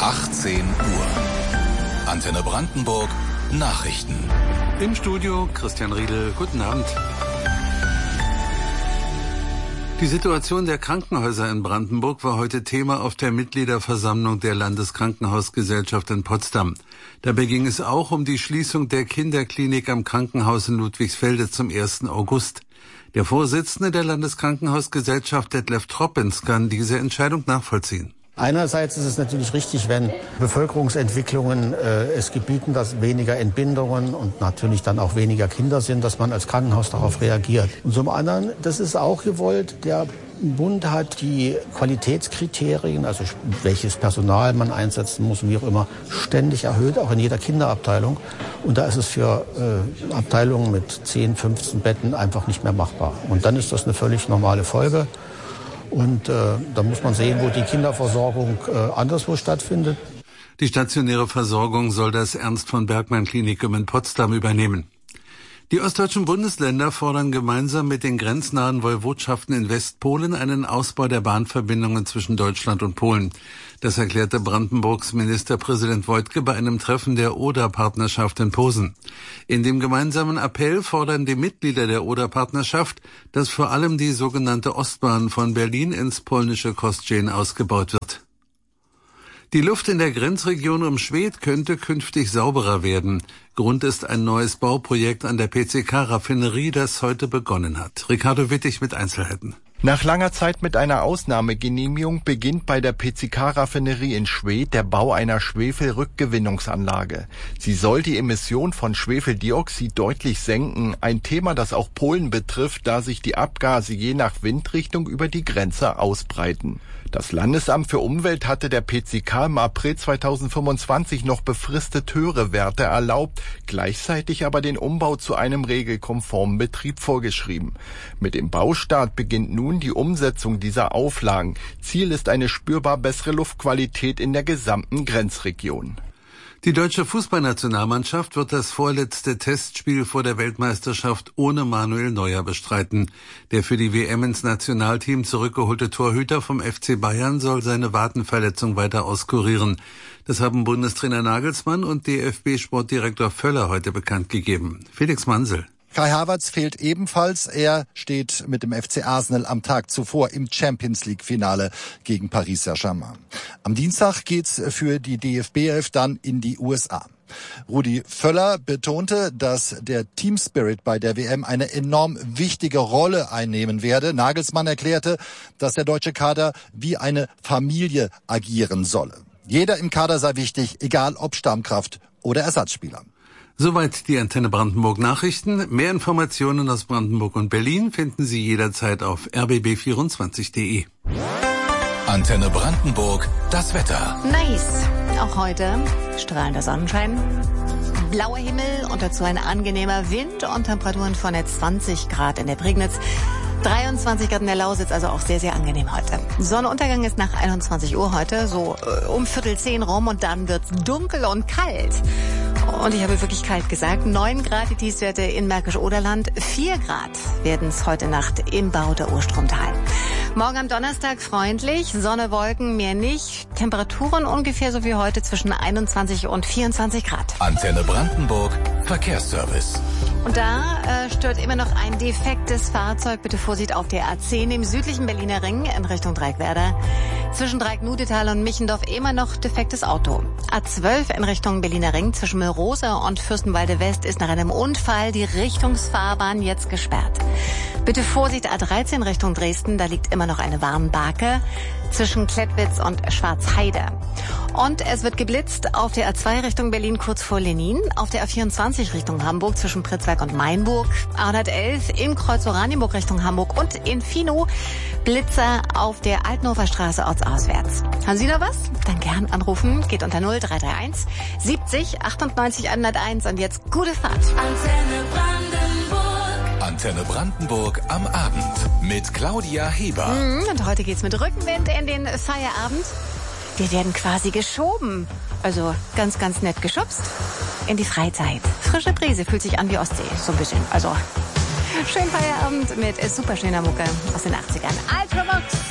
18 Uhr. Antenne Brandenburg, Nachrichten. Im Studio Christian Riedel. Guten Abend. Die Situation der Krankenhäuser in Brandenburg war heute Thema auf der Mitgliederversammlung der Landeskrankenhausgesellschaft in Potsdam. Dabei ging es auch um die Schließung der Kinderklinik am Krankenhaus in Ludwigsfelde zum 1. August. Der Vorsitzende der Landeskrankenhausgesellschaft, Detlef Troppens, kann diese Entscheidung nachvollziehen. Einerseits ist es natürlich richtig, wenn Bevölkerungsentwicklungen es gebieten, dass weniger Entbindungen und natürlich dann auch weniger Kinder sind, dass man als Krankenhaus darauf reagiert. Und zum anderen, das ist auch gewollt, der Bund hat die Qualitätskriterien, also welches Personal man einsetzen muss und wie auch immer, ständig erhöht, auch in jeder Kinderabteilung. Und da ist es für Abteilungen mit 10, 15 Betten einfach nicht mehr machbar. Und dann ist das eine völlig normale Folge. Und da muss man sehen, wo die Kinderversorgung anderswo stattfindet. Die stationäre Versorgung soll das Ernst-von-Bergmann-Klinikum in Potsdam übernehmen. Die ostdeutschen Bundesländer fordern gemeinsam mit den grenznahen Woiwodschaften in Westpolen einen Ausbau der Bahnverbindungen zwischen Deutschland und Polen. Das erklärte Brandenburgs Ministerpräsident Woidke bei einem Treffen der Oder-Partnerschaft in Posen. In dem gemeinsamen Appell fordern die Mitglieder der Oder-Partnerschaft, dass vor allem die sogenannte Ostbahn von Berlin ins polnische Kostrzyn ausgebaut wird. Die Luft in der Grenzregion um Schwedt könnte künftig sauberer werden. Grund ist ein neues Bauprojekt an der PCK-Raffinerie, das heute begonnen hat. Ricardo Wittig mit Einzelheiten. Nach langer Zeit mit einer Ausnahmegenehmigung beginnt bei der PCK-Raffinerie in Schwedt der Bau einer Schwefelrückgewinnungsanlage. Sie soll die Emission von Schwefeldioxid deutlich senken, ein Thema, das auch Polen betrifft, da sich die Abgase je nach Windrichtung über die Grenze ausbreiten. Das Landesamt für Umwelt hatte der PCK im April 2025 noch befristet höhere Werte erlaubt, gleichzeitig aber den Umbau zu einem regelkonformen Betrieb vorgeschrieben. Mit dem Baustart beginnt nun die Umsetzung dieser Auflagen. Ziel ist eine spürbar bessere Luftqualität in der gesamten Grenzregion. Die deutsche Fußballnationalmannschaft wird das vorletzte Testspiel vor der Weltmeisterschaft ohne Manuel Neuer bestreiten. Der für die WM ins Nationalteam zurückgeholte Torhüter vom FC Bayern soll seine Wadenverletzung weiter auskurieren. Das haben Bundestrainer Nagelsmann und DFB-Sportdirektor Völler heute bekannt gegeben. Felix Mansel. Kai Havertz fehlt ebenfalls. Er steht mit dem FC Arsenal am Tag zuvor im Champions-League-Finale gegen Paris Saint-Germain. Am Dienstag geht's für die DFB-Elf dann in die USA. Rudi Völler betonte, dass der Team-Spirit bei der WM eine enorm wichtige Rolle einnehmen werde. Nagelsmann erklärte, dass der deutsche Kader wie eine Familie agieren solle. Jeder im Kader sei wichtig, egal ob Stammkraft oder Ersatzspieler. Soweit die Antenne Brandenburg Nachrichten. Mehr Informationen aus Brandenburg und Berlin finden Sie jederzeit auf rbb24.de. Antenne Brandenburg, das Wetter. Nice. Auch heute strahlender Sonnenschein, blauer Himmel und dazu ein angenehmer Wind und Temperaturen von jetzt 20 Grad in der Prignitz. 23 Grad in der Lausitz, also auch sehr, sehr angenehm heute. Sonnenuntergang ist nach 21 Uhr heute, so um 9:45 rum und dann wird's dunkel und kalt. Und ich habe wirklich kalt gesagt. 9 Grad die Tiefstwerte in Märkisch-Oderland. 4 Grad werden es heute Nacht im Bauter Urstromtal. Morgen am Donnerstag freundlich, Sonne, Wolken, mehr nicht. Temperaturen ungefähr so wie heute zwischen 21 und 24 Grad. Antenne Brandenburg, Verkehrsservice. Und da stört immer noch ein defektes Fahrzeug. Bitte Vorsicht auf der A10 im südlichen Berliner Ring in Richtung Dreieckwerder. Zwischen Dreieck-Nudetal und Michendorf immer noch defektes Auto. A12 in Richtung Berliner Ring zwischen Müllrose und Fürstenwalde West ist nach einem Unfall die Richtungsfahrbahn jetzt gesperrt. Bitte Vorsicht A13 Richtung Dresden, da liegt immer noch eine Warnbarke zwischen Klettwitz und Schwarzheide. Und es wird geblitzt auf der A2 Richtung Berlin kurz vor Lenin, auf der A24 Richtung Hamburg zwischen Pritzwalk und Mainburg, A111 im Kreuz Oranienburg Richtung Hamburg und in Fino Blitzer auf der Altenhofer Straße ortsauswärts. Haben Sie noch was? Dann gern anrufen. Geht unter 0331 70 98 101 und jetzt gute Fahrt. Antenne Brandenburg. Antenne Brandenburg am Abend mit Claudia Heber. Und heute geht's mit Rückenwind in den Feierabend. Wir werden quasi geschoben. Also ganz, ganz nett geschubst in die Freizeit. Frische Brise, fühlt sich an wie Ostsee, so ein bisschen. Also schönen Feierabend mit super schöner Mucke aus den 80ern. Ultravox!